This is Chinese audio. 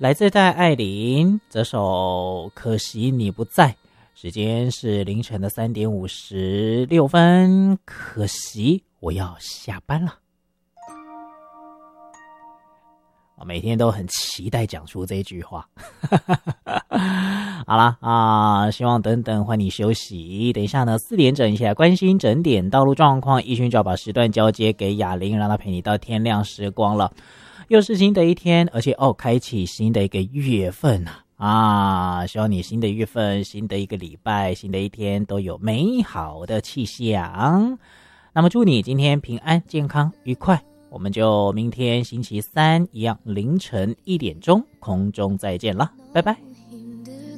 来自戴爱玲这首可惜你不在，时间是凌晨的3点56分，可惜我要下班了。我每天都很期待讲出这句话。好啦希望等等换你休息。等一下呢4点整一起来关心整点道路状况，奕迅就要把时段交接给雅玲，让她陪你到天亮时光了。又是新的一天，而且开启新的一个月份希望你新的月份、新的一个礼拜、新的一天都有美好的气象。那么祝你今天平安、健康、愉快。我们就明天星期三一样凌晨1点钟空中再见了，拜拜。